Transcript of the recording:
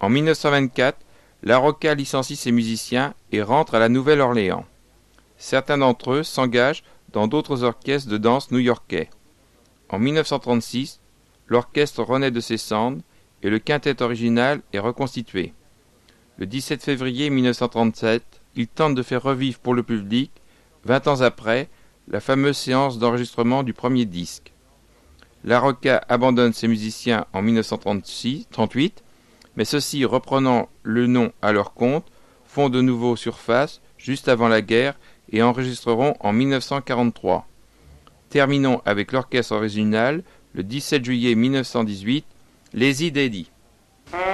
En 1924, La Rocca licencie ses musiciens et rentre à la Nouvelle-Orléans. Certains d'entre eux s'engagent dans d'autres orchestres de danse new-yorkais. En 1936, l'orchestre renaît de ses cendres et le quintet original est reconstitué. Le 17 février 1937, il tente de faire revivre pour le public, 20 ans après, la fameuse séance d'enregistrement du premier disque. La Rocca abandonne ses musiciens en 1938, mais ceux-ci, reprenant le nom à leur compte, font de nouveau surface juste avant la guerre et enregistreront en 1943. Terminons avec l'orchestre original le 17 juillet 1918, Lazy Daddy.